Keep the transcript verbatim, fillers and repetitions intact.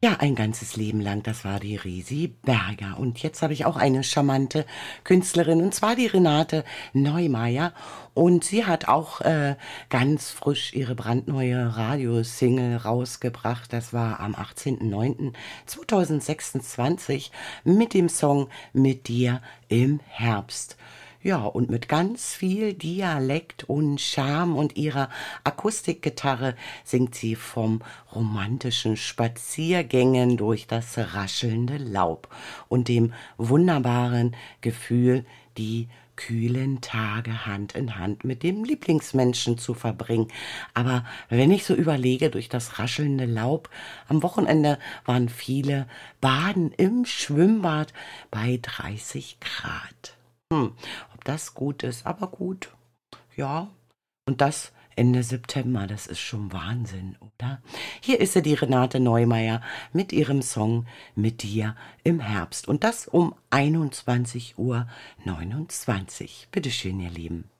Ja, ein ganzes Leben lang, das war die Risi Berger. Und jetzt habe ich auch eine charmante Künstlerin, und zwar die Renate Neumeier. Und sie hat auch äh, ganz frisch ihre brandneue Radiosingle rausgebracht. Das war am achtzehnten neunten zweitausendsechsundzwanzig mit dem Song Mit dir im Herbst. Ja, und mit ganz viel Dialekt und Charme und ihrer Akustikgitarre singt sie vom romantischen Spaziergängen durch das raschelnde Laub und dem wunderbaren Gefühl, die kühlen Tage Hand in Hand mit dem Lieblingsmenschen zu verbringen. Aber wenn ich so überlege, durch das raschelnde Laub, am Wochenende waren viele baden im Schwimmbad bei dreißig Grad. Hm, ob das gut ist, aber gut, ja. Und das Ende September, das ist schon Wahnsinn, oder? Hier ist sie, die Renate Neumeier, mit ihrem Song Mit dir im Herbst. Und das um einundzwanzig Uhr neunundzwanzig. Bitteschön, ihr Lieben.